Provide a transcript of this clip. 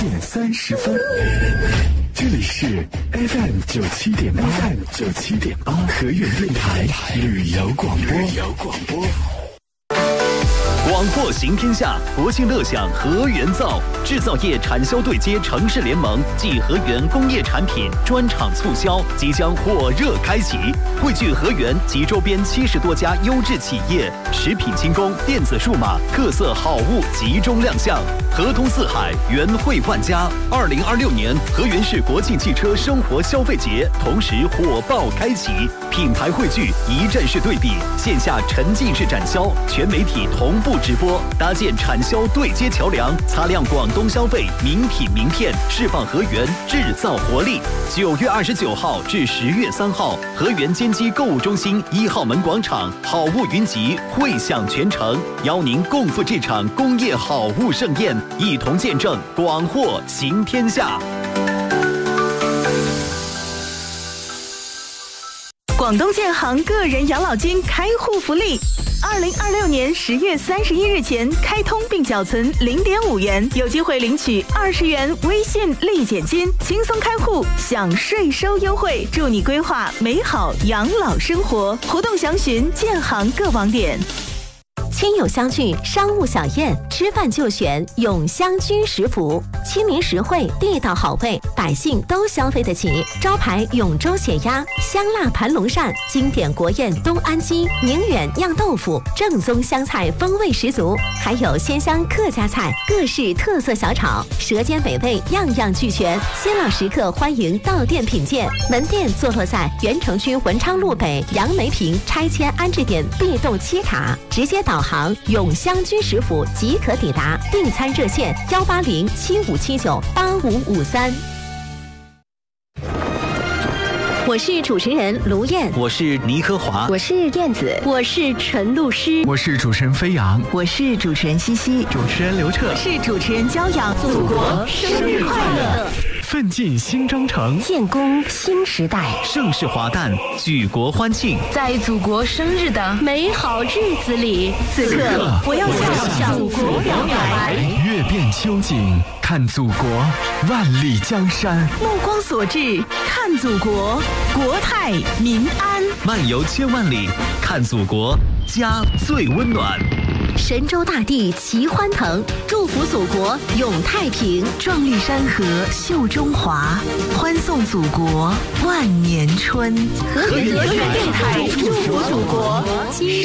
30分，这里是 FM97.8，河源电台旅游广播。 广货行天下，国庆乐享河源造，制造业产销对接城市联盟暨河源工业产品专场促销即将火热开启，汇聚河源及周边70多家优质企业，食品轻工、电子数码特色好物集中亮相，河通四海，源汇万家。2026年河源市国庆汽车生活消费节同时火爆开启，品牌汇聚，一站式对比，线下沉浸式展销，全媒体同步直播，搭建产销对接桥梁，擦亮广东消费名品名片，释放河源制造活力。9月29号至10月3号，河源坚基购物中心1号门广场好物云集，汇享全城，邀您共赴这场工业好物盛宴，一同见证广货行天下。 广东建行个人养老金开户福利，2026年10月31日前开通并缴存0.5元，有机会领取20元微信立减金，轻松开户享税收优惠，祝你规划美好养老生活。活动详询建行各网点。 亲友相聚，商务小宴，吃饭就选永香居食府，亲民实惠，地道好味，百姓都消费得起。招牌永州血鸭、香辣盘龙鳝，经典国宴东安鸡、宁远酿豆腐，正宗湘菜风味十足，还有鲜香客家菜，各式特色小炒，舌尖美味样样俱全。新老食客欢迎到店品鉴，门店坐落在原城区文昌路北杨梅坪拆迁安置点 B 栋7卡，直接导航永香居食府即可抵达，订餐热线18075798553。我是主持人卢燕， 我是倪科华， 我是燕子，我是陈露诗， 我是主持人飞扬， 我是主持人西西， 主持人刘彻， 我是主持人骄阳。 祖国生日快乐！ 奋进新征程， 建功新时代， 盛世华诞，举国欢庆。 在祖国生日的美好日子里， 此刻我要向祖国表白。 阅遍秋景，看祖国，万里江山。 目光所至，看祖国，国泰民安。 漫游千万里，看祖国，家最温暖。 神州大地齐欢腾，祝福祖国永太平， 壮丽山河秀中华，欢送祖国万年春。 河源电台祝福祖国。